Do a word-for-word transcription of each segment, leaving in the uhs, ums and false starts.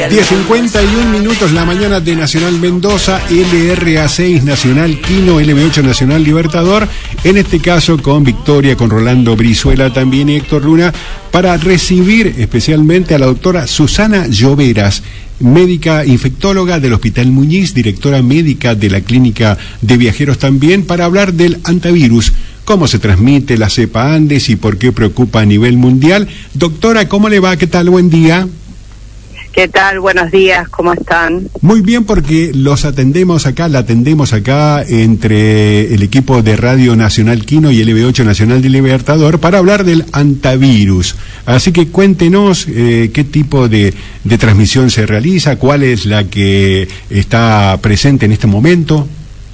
diez cincuenta y un minutos la mañana de Nacional Mendoza, L R A seis Nacional Quino, L B ocho Nacional Libertador, en este caso con Victoria, con Rolando Brizuela también y Héctor Luna, para recibir especialmente a la doctora Susana Lloveras, médica infectóloga del Hospital Muñiz, directora médica de la Clínica de Viajeros también, para hablar del hantavirus, cómo se transmite la cepa Andes y por qué preocupa a nivel mundial. Doctora, ¿cómo le va? ¿Qué tal? Buen día. ¿Qué tal? Buenos días, ¿cómo están? Muy bien, porque los atendemos acá, la atendemos acá entre el equipo de Radio Nacional Quino y L B ocho Nacional de Libertador para hablar del hantavirus. Así que cuéntenos eh, qué tipo de, de transmisión se realiza, cuál es la que está presente en este momento.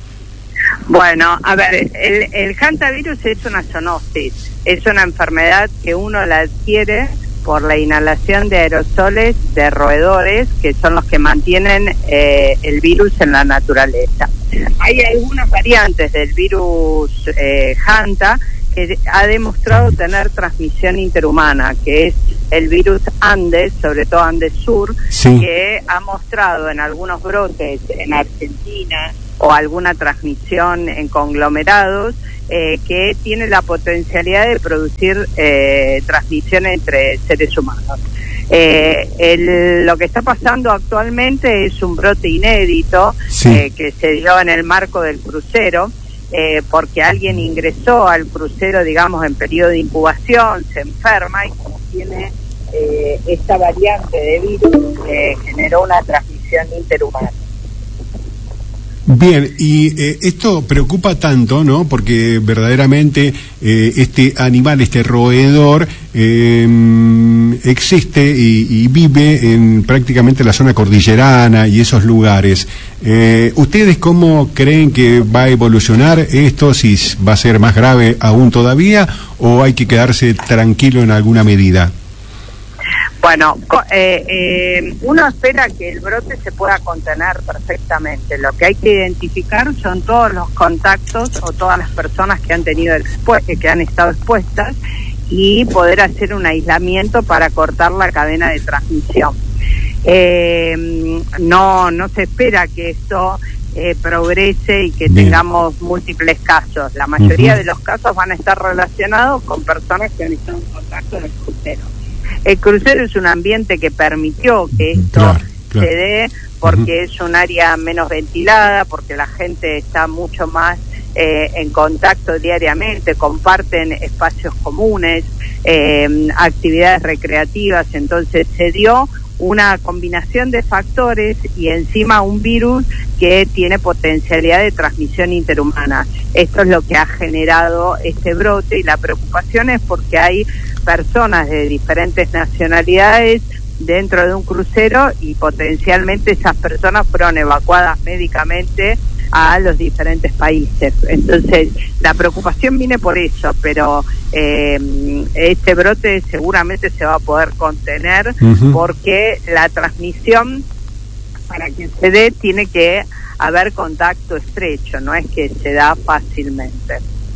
Bueno, a ver, el, el hantavirus es una zoonosis, es una enfermedad que uno la adquiere por la inhalación de aerosoles de roedores, que son los que mantienen eh, el virus en la naturaleza. Hay algunas variantes del virus eh, Hanta que ha demostrado tener transmisión interhumana, que es el virus Andes, sobre todo Andes Sur, sí, que ha mostrado en algunos brotes en Argentina o alguna transmisión en conglomerados, Eh, que tiene la potencialidad de producir eh, transmisión entre seres humanos. Eh, el, lo que está pasando actualmente es un brote inédito, sí, eh, que se dio en el marco del crucero, eh, porque alguien ingresó al crucero, digamos, en periodo de incubación, se enferma y como tiene eh, esta variante de virus, eh, generó una transmisión interhumana. Bien, y eh, esto preocupa tanto, ¿no? Porque verdaderamente eh, este animal, este roedor, eh, existe y, y vive en prácticamente la zona cordillerana y esos lugares. Eh, ¿Ustedes cómo creen que va a evolucionar esto? ¿Si va a ser más grave aún todavía o hay que quedarse tranquilo en alguna medida? Bueno, eh, eh, uno espera que el brote se pueda contener perfectamente. Lo que hay que identificar son todos los contactos o todas las personas que han tenido expu- que han estado expuestas y poder hacer un aislamiento para cortar la cadena de transmisión. Eh, no, no se espera que esto eh, progrese y que Bien. tengamos múltiples casos. La mayoría uh-huh. de los casos van a estar relacionados con personas que han estado en contacto en el crucero. El crucero es un ambiente que permitió que esto claro, claro. se dé porque uh-huh. es un área menos ventilada, porque la gente está mucho más eh, en contacto diariamente, comparten espacios comunes, eh, actividades recreativas, entonces se dio una combinación de factores y encima un virus que tiene potencialidad de transmisión interhumana. Esto es lo que ha generado este brote y la preocupación es porque hay personas de diferentes nacionalidades dentro de un crucero y potencialmente esas personas fueron evacuadas médicamente a los diferentes países. Entonces, la preocupación viene por eso, pero eh, este brote seguramente se va a poder contener uh-huh. porque la transmisión, para que se dé, tiene que haber contacto estrecho, no es que se da fácilmente.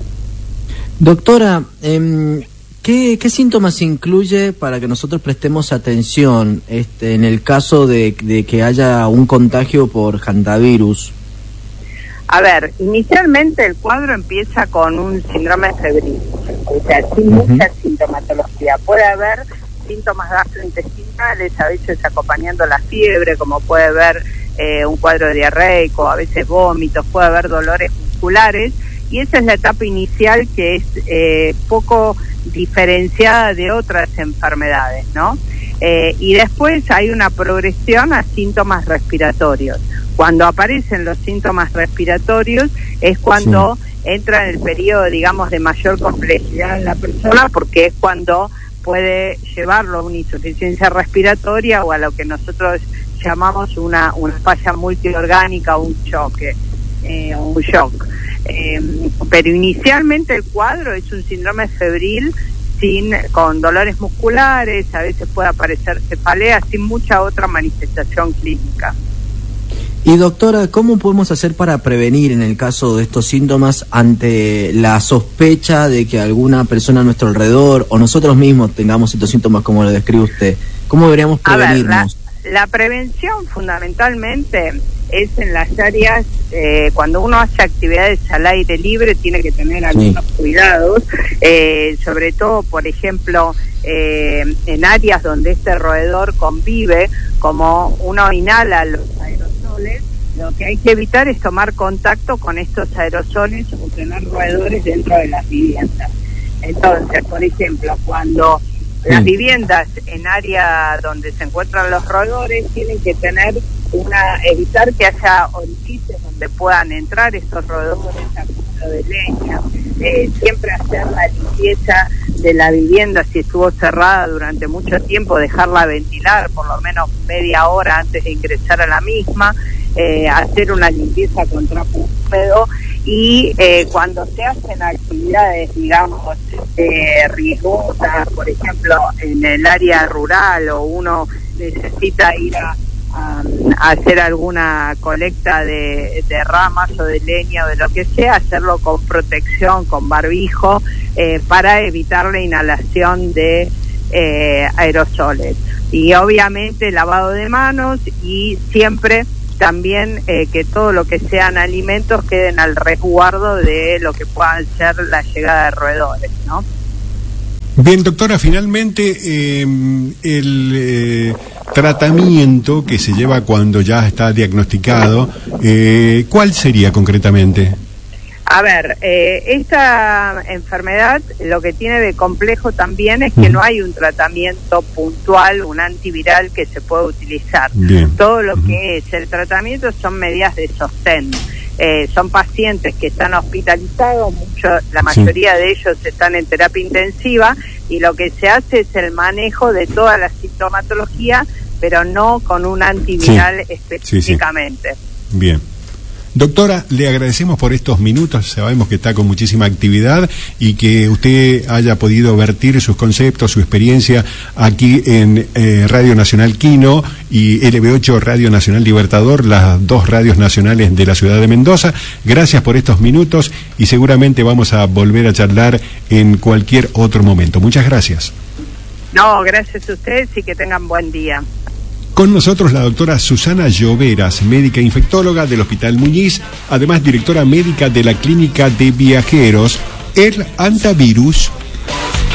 Doctora, eh, ¿qué, ¿qué síntomas incluye para que nosotros prestemos atención este, en el caso de, de que haya un contagio por hantavirus? A ver, inicialmente el cuadro empieza con un síndrome febril, o sea, sin uh-huh. mucha sintomatología. Puede haber síntomas gastrointestinales, a veces acompañando la fiebre, como puede haber eh, un cuadro diarreico, a veces vómitos, puede haber dolores musculares, y esa es la etapa inicial que es eh, poco diferenciada de otras enfermedades, ¿no? Eh, y después hay una progresión a síntomas respiratorios. Cuando aparecen los síntomas respiratorios es cuando sí. entra en el periodo, digamos, de mayor complejidad en la persona, porque es cuando puede llevarlo a una insuficiencia respiratoria o a lo que nosotros llamamos una, una falla multiorgánica o un choque, eh, o un shock. Eh, pero inicialmente el cuadro es un síndrome febril sin, con dolores musculares, a veces puede aparecer cefalea, sin mucha otra manifestación clínica. Y doctora, ¿cómo podemos hacer para prevenir en el caso de estos síntomas ante la sospecha de que alguna persona a nuestro alrededor o nosotros mismos tengamos estos síntomas como lo describe usted? ¿Cómo deberíamos prevenirnos? A ver, La prevención fundamentalmente es en las áreas, eh, cuando uno hace actividades al aire libre tiene que tener algunos sí. cuidados, eh, sobre todo, por ejemplo, eh, en áreas donde este roedor convive, como uno inhala los aerosoles, lo que hay que evitar es tomar contacto con estos aerosoles o tener roedores dentro de las viviendas. Entonces, por ejemplo, cuando las viviendas en área donde se encuentran los roedores tienen que tener una, evitar que haya orificios donde puedan entrar estos roedores, acúmulo de leña, eh, siempre hacer la limpieza de la vivienda si estuvo cerrada durante mucho tiempo, dejarla ventilar por lo menos media hora antes de ingresar a la misma, eh, hacer una limpieza con trapo húmedo. Y eh, cuando se hacen actividades, digamos, eh, riesgosas, por ejemplo, en el área rural, o uno necesita ir a, a, a hacer alguna colecta de, de ramas o de leña o de lo que sea, hacerlo con protección, con barbijo, eh, para evitar la inhalación de eh, aerosoles. Y obviamente lavado de manos y siempre también eh, que todo lo que sean alimentos queden al resguardo de lo que puedan ser la llegada de roedores, ¿no? Bien, doctora, finalmente eh, el eh, tratamiento que se lleva cuando ya está diagnosticado, eh, ¿cuál sería concretamente? A ver, eh, esta enfermedad lo que tiene de complejo también es que no hay un tratamiento puntual, un antiviral que se pueda utilizar. Bien. Todo lo que es el tratamiento son medidas de sostén. Eh, son pacientes que están hospitalizados, mucho, la mayoría sí. de ellos están en terapia intensiva, y lo que se hace es el manejo de toda la sintomatología, pero no con un antiviral sí. específicamente. Sí, sí. Bien. Doctora, le agradecemos por estos minutos, sabemos que está con muchísima actividad y que usted haya podido vertir sus conceptos, su experiencia aquí en eh, Radio Nacional Quino y L B ocho Radio Nacional Libertador, las dos radios nacionales de la ciudad de Mendoza. Gracias por estos minutos y seguramente vamos a volver a charlar en cualquier otro momento. Muchas gracias. No, gracias a ustedes y que tengan buen día. Con nosotros la doctora Susana Lloveras, médica infectóloga del Hospital Muñiz, además directora médica de la Clínica de Viajeros, el Antivirus